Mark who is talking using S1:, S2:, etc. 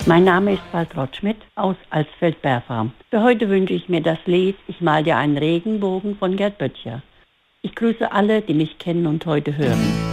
S1: Mein Name ist Waltraud Schmidt aus Alsfeld-Berfarm. Für heute wünsche ich mir das Lied Ich mal dir einen Regenbogen von Gerd Böttcher. Ich grüße alle, die mich kennen und heute hören.